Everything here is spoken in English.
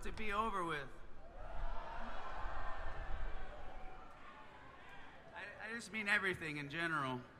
to be over with. I just mean everything in general.